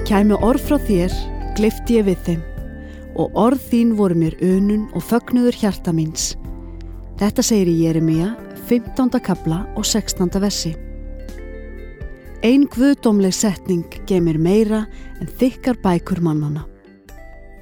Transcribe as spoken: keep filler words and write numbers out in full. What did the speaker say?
Kæmi orð frá þér, gleypti ég við þeim, og orð þín voru mér unun og fögnuður hjarta míns. Þetta segir í Jeremía, fimmtánda kafla og sextánda versi. Ein guðdómleg setning geymir meira en þykkar bækur mannanna.